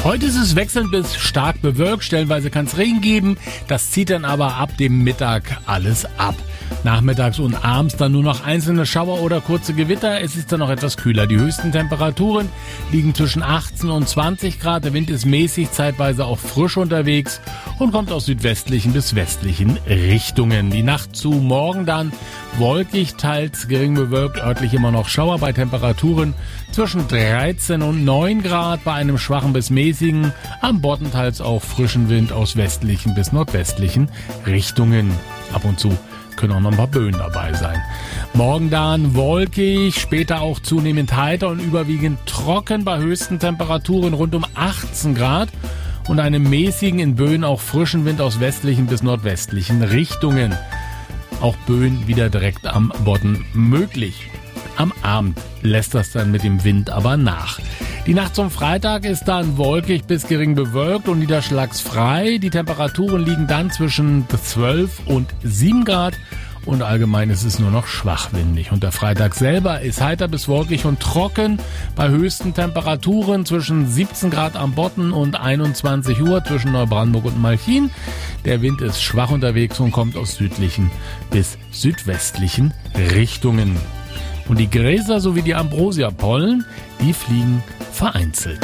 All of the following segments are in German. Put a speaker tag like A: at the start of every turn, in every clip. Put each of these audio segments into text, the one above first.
A: Heute ist es wechselnd bis stark bewölkt, stellenweise kann es Regen geben, das zieht dann aber ab dem Mittag alles ab. Nachmittags und abends dann nur noch einzelne Schauer oder kurze Gewitter, es ist dann noch etwas kühler. Die höchsten Temperaturen liegen zwischen 18 und 20 Grad, der Wind ist mäßig, zeitweise auch frisch unterwegs und kommt aus südwestlichen bis westlichen Richtungen. Die Nacht zu morgen dann wolkig, teils gering bewölkt, örtlich immer noch Schauer bei Temperaturen zwischen 13 und 9 Grad, bei einem schwachen bis mäßigen, am Bodden teils auch frischen Wind aus westlichen bis nordwestlichen Richtungen. Ab und zu können auch noch ein paar Böen dabei sein. Morgen dann wolkig, später auch zunehmend heiter und überwiegend trocken bei höchsten Temperaturen rund um 18 Grad und einem mäßigen, in Böen auch frischen Wind aus westlichen bis nordwestlichen Richtungen. Auch Böen wieder direkt am Bodden möglich. Am Abend lässt das dann mit dem Wind aber nach. Die Nacht zum Freitag ist dann wolkig bis gering bewölkt und niederschlagsfrei. Die Temperaturen liegen dann zwischen 12 und 7 Grad und allgemein ist es nur noch schwachwindig. Und der Freitag selber ist heiter bis wolkig und trocken bei höchsten Temperaturen zwischen 17 Grad am Bodden und 21 Uhr zwischen Neubrandenburg und Malchin. Der Wind ist schwach unterwegs und kommt aus südlichen bis südwestlichen Richtungen. Und die Gräser sowie die Ambrosiapollen, die fliegen vereinzelt.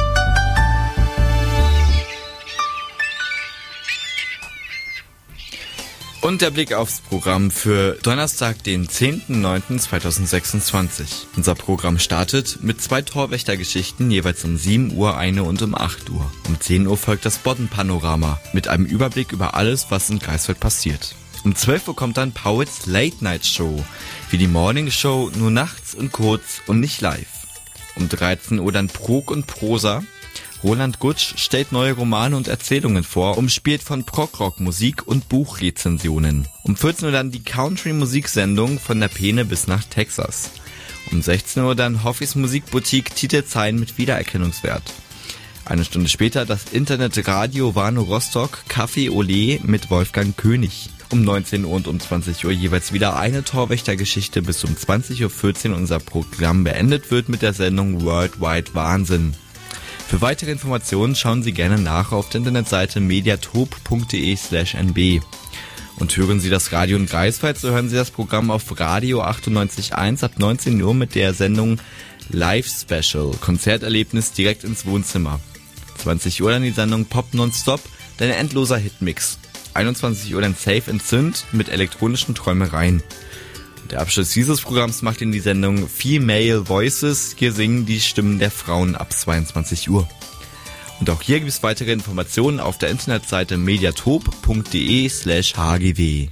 B: Und der Blick aufs Programm für Donnerstag, den 10.09.2026. Unser Programm startet mit 2 Torwächtergeschichten, jeweils um 7 Uhr eine und um 8 Uhr. Um 10 Uhr folgt das Bodden-Panorama mit einem Überblick über alles, was in Greifswald passiert. Um 12 Uhr kommt dann Pauls Late Night Show, wie die Morning Show, nur nachts und kurz und nicht live. Um 13 Uhr dann Prog und Prosa. Roland Gutsch stellt neue Romane und Erzählungen vor, umspielt von Prog-Rock-Musik und Buchrezensionen. Um 14 Uhr dann die Country-Musiksendung von der Peene bis nach Texas. Um 16 Uhr dann Hoffis Musikboutique Titelzeilen mit Wiedererkennungswert. Eine Stunde später das Internetradio Warnow Rostock Café Olé mit Wolfgang König. Um 19 Uhr und um 20 Uhr jeweils wieder eine Torwächtergeschichte, bis um 20.14 Uhr unser Programm beendet wird mit der Sendung Worldwide Wahnsinn. Für weitere Informationen schauen Sie gerne nach auf der Internetseite mediatop.de/nb. Und hören Sie das Radio in Greifswald, so hören Sie das Programm auf Radio 98.1 ab 19 Uhr mit der Sendung Live Special, Konzerterlebnis direkt ins Wohnzimmer. 20 Uhr dann die Sendung Pop Nonstop, dein endloser Hitmix. 21 Uhr dann Safe and Synth mit elektronischen Träumereien. Der Abschluss dieses Programms macht Ihnen die Sendung Female Voices. Hier singen die Stimmen der Frauen ab 22 Uhr. Und auch hier gibt es weitere Informationen auf der Internetseite mediatop.de/hgw.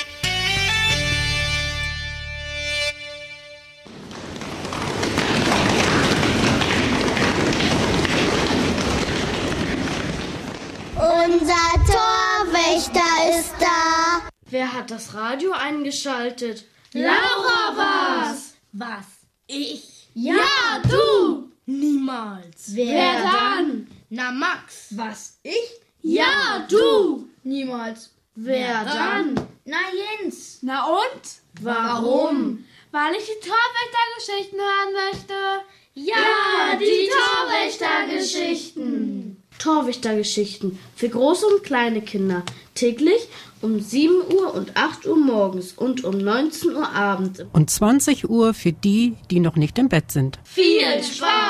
C: Unser Torwächter ist da.
D: Wer hat das Radio eingeschaltet?
E: Laura war's.
D: Was? Ich?
E: Ja, du.
D: Niemals.
E: Wer dann?
D: Na, Max.
E: Was? Ich?
D: Ja, du.
E: Niemals.
D: Wer dann?
E: Na, Jens.
F: Na und?
D: Warum?
F: Weil ich die Torwächtergeschichten hören möchte.
E: Ja, die Torwächtergeschichten.
D: Torwächtergeschichten für große und kleine Kinder. Täglich um 7 Uhr und 8 Uhr morgens und um 19 Uhr abends.
G: Und 20 Uhr für die, die noch nicht im Bett sind.
E: Viel Spaß!